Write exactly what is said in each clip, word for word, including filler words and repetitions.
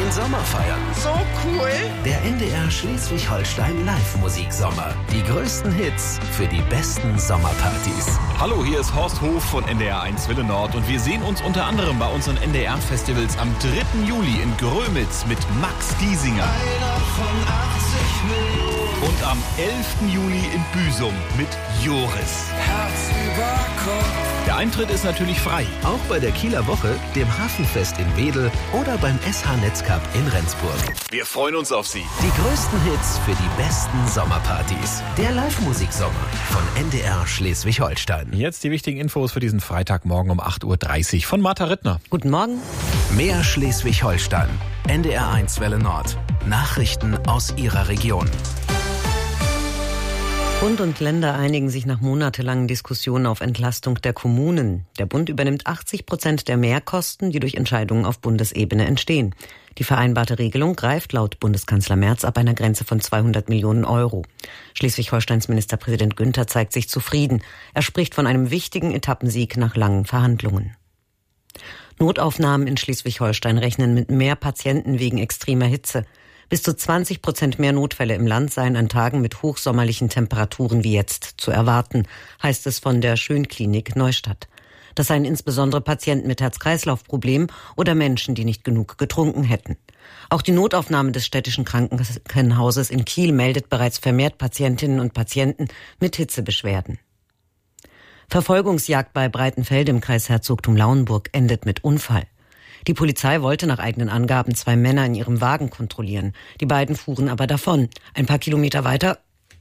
den Sommer feiern. So cool. Der N D R Schleswig-Holstein Live-Musiksommer. Die größten Hits für die besten Sommerpartys. Hallo, hier ist Horst Hof von N D R eins Welle Nord und wir sehen uns unter anderem bei unseren N D R-Festivals am dritten Juli in Grömitz mit Max Giesinger. Einer von achtzig Millionen. Und am elften Juli in Büsum mit Joris. Herz über Kopf. Der Eintritt ist natürlich frei. Auch bei der Kieler Woche, dem Hafenfest in Wedel oder beim S H Netzcup in Rendsburg. Wir freuen uns auf Sie. Die größten Hits für die besten Sommerpartys. Der Live-Musiksommer von N D R Schleswig-Holstein. Jetzt die wichtigen Infos für diesen Freitagmorgen um acht Uhr dreißig von Martha Rittner. Guten Morgen. Mehr Schleswig-Holstein. N D R eins Welle Nord. Nachrichten aus Ihrer Region. Bund und Länder einigen sich nach monatelangen Diskussionen auf Entlastung der Kommunen. Der Bund übernimmt achtzig Prozent der Mehrkosten, die durch Entscheidungen auf Bundesebene entstehen. Die vereinbarte Regelung greift laut Bundeskanzler Merz ab einer Grenze von zweihundert Millionen Euro. Schleswig-Holsteins Ministerpräsident Günther zeigt sich zufrieden. Er spricht von einem wichtigen Etappensieg nach langen Verhandlungen. Notaufnahmen in Schleswig-Holstein rechnen mit mehr Patienten wegen extremer Hitze. Bis zu zwanzig Prozent mehr Notfälle im Land seien an Tagen mit hochsommerlichen Temperaturen wie jetzt zu erwarten, heißt es von der Schönklinik Neustadt. Das seien insbesondere Patienten mit Herz-Kreislauf-Problemen oder Menschen, die nicht genug getrunken hätten. Auch die Notaufnahme des städtischen Krankenhauses in Kiel meldet bereits vermehrt Patientinnen und Patienten mit Hitzebeschwerden. Verfolgungsjagd bei Breitenfelde im Kreis Herzogtum Lauenburg endet mit Unfall. Die Polizei wollte nach eigenen Angaben zwei Männer in ihrem Wagen kontrollieren. Die beiden fuhren aber davon. Ein paar Kilometer weiter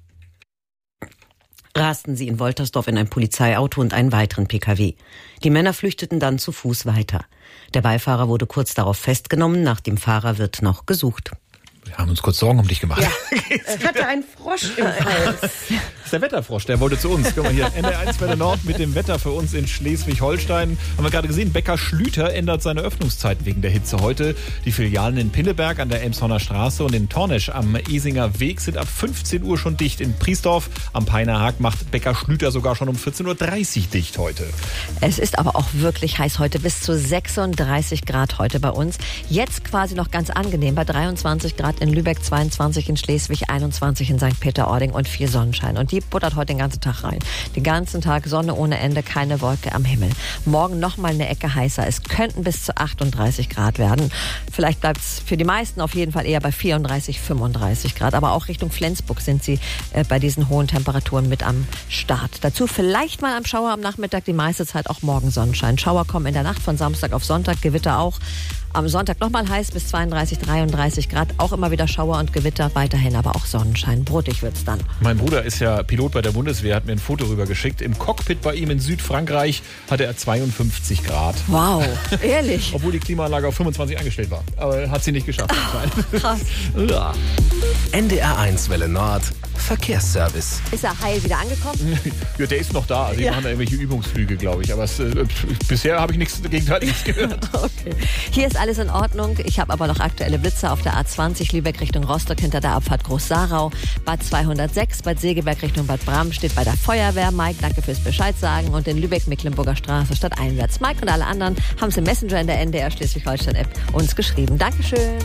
rasten sie in Woltersdorf in ein Polizeiauto und einen weiteren P K W. Die Männer flüchteten dann zu Fuß weiter. Der Beifahrer wurde kurz darauf festgenommen. Nach dem Fahrer wird noch gesucht. Wir haben uns kurz Sorgen um dich gemacht. Ja, es hatte einen Frosch im Hals. Das ist der Wetterfrosch, der wollte zu uns. Guck mal hier, N D R eins Welle Nord mit dem Wetter für uns in Schleswig-Holstein. Haben wir gerade gesehen, Bäcker Schlüter ändert seine Öffnungszeit wegen der Hitze heute. Die Filialen in Pinneberg an der Elmshorner Straße und in Tornesch am Esinger Weg sind ab fünfzehn Uhr schon dicht. In Priesdorf am Peiner Haag macht Bäcker Schlüter sogar schon um vierzehn Uhr dreißig dicht heute. Es ist aber auch wirklich heiß heute, bis zu sechsunddreißig Grad heute bei uns. Jetzt quasi noch ganz angenehm bei dreiundzwanzig Grad in Lübeck, zweiundzwanzig in Schleswig, einundzwanzig in Sankt Peter-Ording und viel Sonnenschein. Und die buttert heute den ganzen Tag rein. Den ganzen Tag Sonne ohne Ende, keine Wolke am Himmel. Morgen noch mal eine Ecke heißer. Es könnten bis zu achtunddreißig Grad werden. Vielleicht bleibt es für die meisten auf jeden Fall eher bei vierunddreißig, fünfunddreißig Grad. Aber auch Richtung Flensburg sind sie äh, bei diesen hohen Temperaturen mit am Start. Dazu vielleicht mal am Schauer am Nachmittag, die meiste Zeit auch morgen Sonnenschein. Schauer kommen in der Nacht von Samstag auf Sonntag, Gewitter auch. Am Sonntag nochmal heiß bis zweiunddreißig, dreiunddreißig Grad. Auch immer wieder Schauer und Gewitter, weiterhin aber auch Sonnenschein. Brotig wird's dann. Mein Bruder ist ja Pilot bei der Bundeswehr, hat mir ein Foto rübergeschickt. Im Cockpit bei ihm in Südfrankreich hatte er zweiundfünfzig Grad. Wow, ehrlich? Obwohl die Klimaanlage auf fünfundzwanzig eingestellt war. Aber hat sie nicht geschafft. Krass. Ja. N D R eins Welle Nord. Verkehrsservice. Ist er heil wieder angekommen? Ja, der ist noch da. Also die Ja. machen da irgendwelche Übungsflüge, glaube ich. Aber es, äh, bisher habe ich nichts Gegenteiliges gehört. Okay. Hier ist alles in Ordnung. Ich habe aber noch aktuelle Blitze auf der A zwanzig Lübeck Richtung Rostock hinter der Abfahrt Groß-Sarau. Bad zweihundertsechs, Bad Segeberg Richtung Bad Bram steht bei der Feuerwehr. Mike, danke fürs Bescheid sagen. Und in Lübeck Mecklenburger Straße statt einwärts. Mike und alle anderen haben es im Messenger in der N D R Schleswig-Holstein-App uns geschrieben. Dankeschön.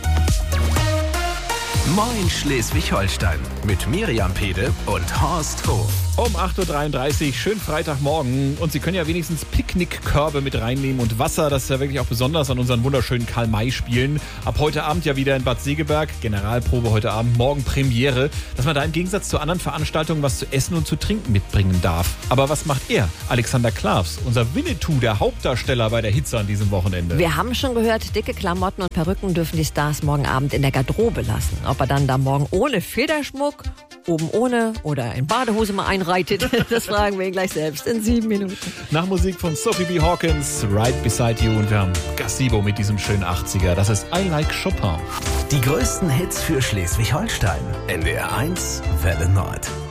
Moin Schleswig-Holstein mit Miriam Pede und Horst Hof. Um acht Uhr dreiunddreißig, schön Freitagmorgen. Und Sie können ja wenigstens Picknickkörbe mit reinnehmen und Wasser. Das ist ja wirklich auch besonders an unseren wunderschönen Karl-May-Spielen. Ab heute Abend ja wieder in Bad Segeberg. Generalprobe heute Abend, morgen Premiere. Dass man da im Gegensatz zu anderen Veranstaltungen was zu essen und zu trinken mitbringen darf. Aber was macht er? Alexander Klavs, unser Winnetou, der Hauptdarsteller bei der Hitze an diesem Wochenende. Wir haben schon gehört, dicke Klamotten und Perücken dürfen die Stars morgen Abend in der Garderobe lassen. Ob er dann da morgen ohne Federschmuck, oben ohne oder in Badehose mal einreitet, das fragen wir ihn gleich selbst in sieben Minuten. Nach Musik von Sophie B. Hawkins, Right Beside You, und wir haben Gazebo mit diesem schönen achtziger. Das ist I Like Chopin. Die größten Hits für Schleswig-Holstein. N D R eins Welle Nord.